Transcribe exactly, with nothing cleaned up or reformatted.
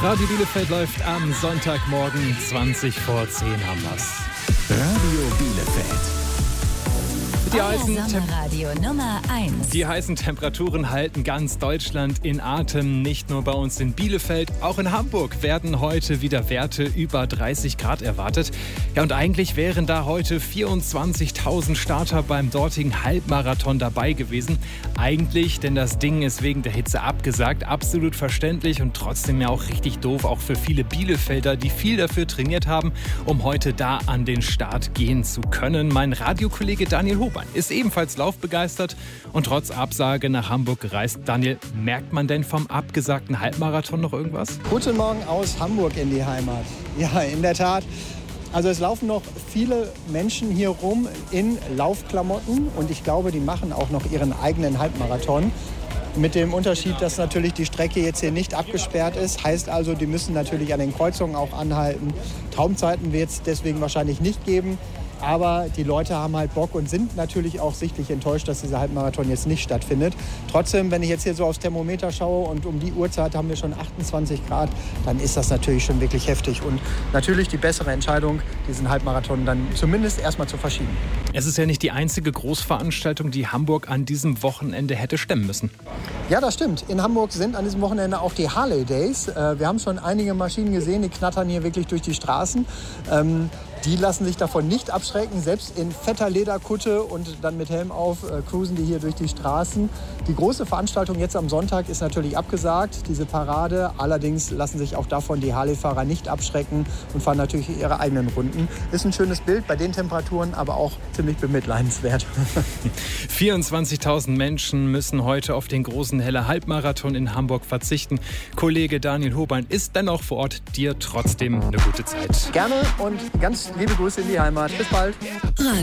Radio Bielefeld läuft am Sonntagmorgen, zwanzig vor zehn haben wir's. Radio Bielefeld. Die heißen, Sommerradio Nummer eins. die heißen Temperaturen halten ganz Deutschland in Atem. Nicht nur bei uns in Bielefeld, auch in Hamburg werden heute wieder Werte über dreißig Grad erwartet. Ja, und eigentlich wären da heute vierundzwanzigtausend Starter beim dortigen Halbmarathon dabei gewesen. Eigentlich, denn das Ding ist wegen der Hitze abgesagt. Absolut verständlich und trotzdem ja auch richtig doof, auch für viele Bielefelder, die viel dafür trainiert haben, um heute da an den Start gehen zu können. Mein Radiokollege Daniel Hobein ist ebenfalls laufbegeistert und trotz Absage nach Hamburg gereist. Daniel, merkt man denn vom abgesagten Halbmarathon noch irgendwas? Guten Morgen aus Hamburg in die Heimat. Ja, in der Tat. Also es laufen noch viele Menschen hier rum in Laufklamotten und ich glaube, die machen auch noch ihren eigenen Halbmarathon. Mit dem Unterschied, dass natürlich die Strecke jetzt hier nicht abgesperrt ist. Heißt also, die müssen natürlich an den Kreuzungen auch anhalten. Traumzeiten wird es deswegen wahrscheinlich nicht geben. Aber die Leute haben halt Bock und sind natürlich auch sichtlich enttäuscht, dass dieser Halbmarathon jetzt nicht stattfindet. Trotzdem, wenn ich jetzt hier so aufs Thermometer schaue und um die Uhrzeit haben wir schon achtundzwanzig Grad, dann ist das natürlich schon wirklich heftig. Und natürlich die bessere Entscheidung, diesen Halbmarathon dann zumindest erstmal zu verschieben. Es ist ja nicht die einzige Großveranstaltung, die Hamburg an diesem Wochenende hätte stemmen müssen. Ja, das stimmt. In Hamburg sind an diesem Wochenende auch die Harley Days. Wir haben schon einige Maschinen gesehen, die knattern hier wirklich durch die Straßen. Die lassen sich davon nicht abschrecken. Selbst in fetter Lederkutte und dann mit Helm auf äh, cruisen die hier durch die Straßen. Die große Veranstaltung jetzt am Sonntag ist natürlich abgesagt, diese Parade. Allerdings lassen sich auch davon die Harley-Fahrer nicht abschrecken und fahren natürlich ihre eigenen Runden. Ist ein schönes Bild bei den Temperaturen, aber auch ziemlich bemitleidenswert. vierundzwanzigtausend Menschen müssen heute auf den großen Heller Halbmarathon in Hamburg verzichten. Kollege Daniel Hobein ist dennoch vor Ort. Dir trotzdem eine gute Zeit. Gerne und ganz liebe Grüße in die Heimat. Bis bald. Radio